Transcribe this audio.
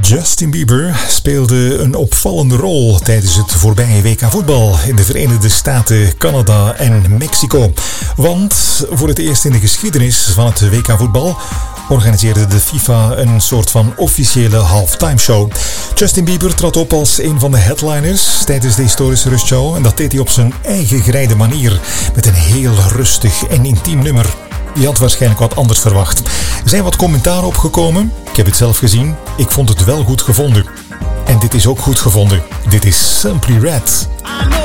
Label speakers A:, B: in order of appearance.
A: Justin Bieber speelde een opvallende rol tijdens het voorbije WK voetbal in de Verenigde Staten, Canada en Mexico. Want voor het eerst in de geschiedenis van het WK voetbal organiseerde de FIFA een soort van officiële halftime show. Justin Bieber trad op als een van de headliners tijdens de historische rustshow en dat deed hij op zijn eigen gereide manier met een heel rustig en intiem nummer. Je had waarschijnlijk wat anders verwacht. Er zijn wat commentaren opgekomen. Ik heb het zelf gezien. Ik vond het wel goed gevonden. En dit is ook goed gevonden. Dit is Simply Red.